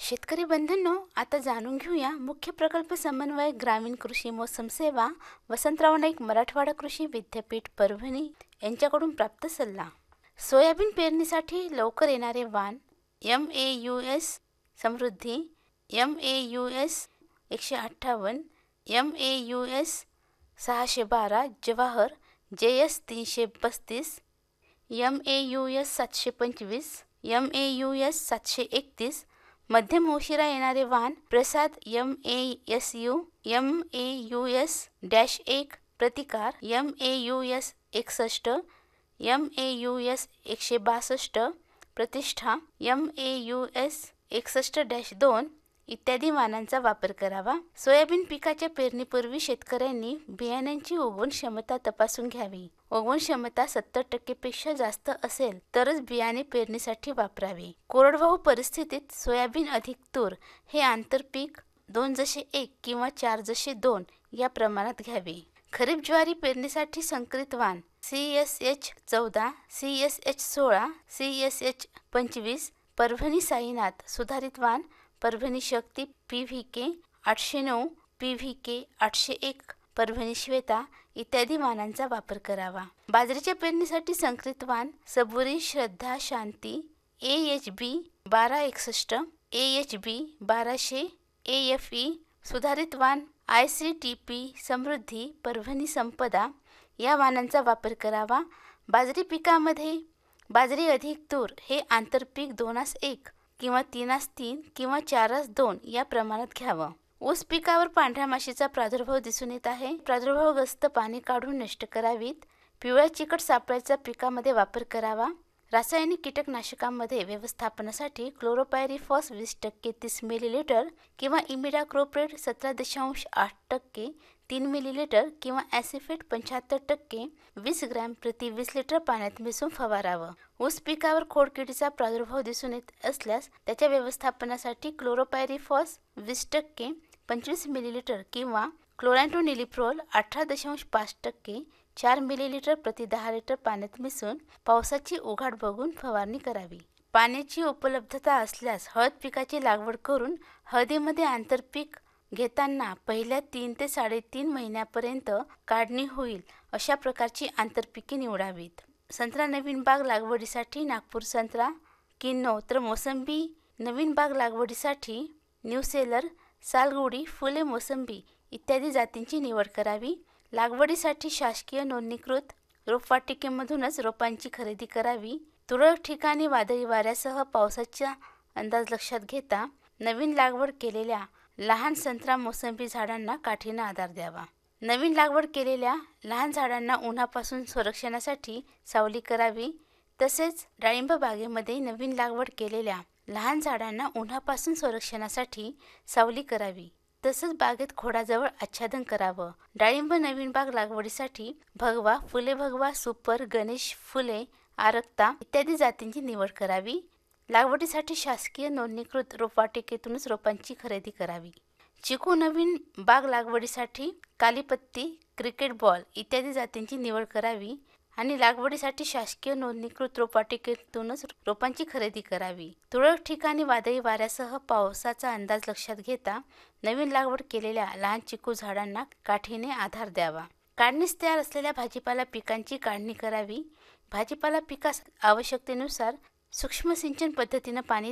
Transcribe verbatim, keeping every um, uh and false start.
शेतकरी बंधूंनो, आता जाणून घेऊया मुख्य प्रकल्प समन्वयक ग्रामीण कृषी मोसम सेवा वसंतराव नाईक मराठवाडा कृषी विद्यापीठ परभणी यांच्याकडून प्राप्त सल्ला. सोयाबीन पेरणीसाठी लवकर येणारे वाण M A U S Samruddhi, M A U S एकशे अठ्ठावन्न, एम ए यू एस सहाशे बारा, जवाहर, जे एस तीनशे पस्तीस, एम ए यू एस सातशे पंचवीस, एम ए यू एस सातशे एकतीस. मध्यम उशिरा येणारे वाण प्रसाद, M A S U, M A U S dash एक, प्रतिकार, एम ए यू एस एकसष्ट, एम ए यू एस एकशे बासष्ट, प्रतिष्ठा, एम ए यू एस एकसष्ट डॅश दोन इत्यादी वाणांचा वापर करावा. सोयाबीन पिकाच्या पेरणीपूर्वी शेतकऱ्यांनी बियाण्यांची उगवण क्षमता तपासून घ्यावी. उगवण क्षमता सत्तर टक्के पेक्षा जास्त असेल तरच बियाणे पेरणीसाठी वापरावे. कोरडवाहू परिस्थितीत सोयाबीन अधिक तूर हे आंतरपीक दोन जशे एक किंवा चार जशे दोन या प्रमाणात घ्यावे. खरीप ज्वारी पेरणीसाठी संकरित वाण सी एस एच चौदा, सी एस एच सोळा, सी एस एच पंचवीस, परभणी साईनाथ. सुधारित वाण परभणी शक्ती पी व्ही के आठशे नऊ, पी व्ही के आठशे एक, परभणी श्वेता इत्यादी वाणांचा वापर करावा. बाजरीच्या पेरणीसाठी संकरित वाण सबुरी, श्रद्धा, शांती, ए एच बी बारा एकसष्ट, ए एच बी बाराशे, ए एफ ई. सुधारित वाण आय सी टी पी समृद्धी, परभणी संपदा या वाणांचा वापर करावा. बाजरी पिकामध्ये बाजरी अधिक तूर हे आंतरपीक दोनास एक किंवा तीनास तीन किंवा चारास दोन या प्रमाणात घ्यावं. ऊस पिकावर पांढऱ्या माशीचा प्रादुर्भाव दिसून येत आहे. प्रादुर्भावग्रस्त पाने काढून नष्ट करावीत. पिवळ्या चिकट सापळ्याचा पिकामध्ये वापर करावा. रासायनिक कीटकनाशकांमध्ये व्यवस्थापनासाठी क्लोरोपायरिफॉस वीस टक्के तीस मिलीलिटर किंवा इमिडाक्लोप्रिड सतरा दशांश आठ टक्के तीन मिलीलिटर किंवा ॲसिफेट पंच्याहत्तर टक्के वीस ग्रॅम प्रति वीस लिटर पाण्यात मिसळून फवारावं. ऊस पिकावर खोडकिडीचा प्रादुर्भाव दिसून येत असल्यास त्याच्या व्यवस्थापनासाठी क्लोरोपायरिफॉस वीस टक्के पंचवीस मिलीलिटर किंवा क्लोरॅन्टोनिलिप्रोल अठरा दशांश पाच टक्के चार मिलीलिटर प्रति दहा लिटर पाण्यात मिसळून पावसाची उघाड बघून फवारणी करावी. पाण्याची उपलब्धता असल्यास हळद पिकाची लागवड करून हळदीमध्ये आंतरपीक घेताना पहिल्या तीन ते साडेतीन महिन्यापर्यंत काढणी होईल अशा प्रकारची आंतरपिके निवडावीत. संत्रा नवीन बाग लागवडीसाठी नागपूर संत्रा, किन्नो, तर मोसंबी नवीन बाग लागवडीसाठी न्यूसेलर, सालगुडी, फुले मोसंबी इत्यादी जातींची निवड करावी. लागवडीसाठी शासकीय नोंदणीकृत रोपवाटिकेमधूनच रोपांची खरेदी करावी. तुरळक ठिकाणी वादळी वाऱ्यासह पावसाचा अंदाज लक्षात घेता नवीन लागवड केलेल्या लहान संत्रा मोसंबी झाडांना काठीनं आधार द्यावा. नवीन लागवड केलेल्या लहान झाडांना उन्हापासून संरक्षणासाठी सावली करावी. तसेच डाळिंब बागेमध्ये नवीन लागवड केलेल्या लहान झाडांना उन्हापासून संरक्षणासाठी सावली करावी. तसंच बागेत खोडाजवळ आच्छादन करावं. डाळिंब नवीन बाग लागवडीसाठी भगवा, फुले भगवा, सुपर, गणेश फुले, आरक्ता इत्यादी जातींची निवड करावी. लागवडीसाठी शासकीय नोंदणीकृत रोपवाटिकेतूनच रोपांची खरेदी करावी. चिकू नवीन बाग लागवडीसाठी कालीपत्ती, क्रिकेट बॉल इत्यादी जातींची निवड करावी आणि लागवडीसाठी शासकीय नोंदणीकृत रोपवाटिकेतूनच रोपांची खरेदी करावी. तुरळक ठिकाणी वादळी वाऱ्यासह पावसाचा अंदाज लक्षात घेता नवीन लागवड केलेल्या लहान चिकू झाडांना काठीने आधार द्यावा. काढणीस तयार असलेल्या भाजीपाला पिकांची काढणी करावी. भाजीपाला पिकास आवश्यकतेनुसार सूक्ष्म सिंचन पद्धतीनं पाणी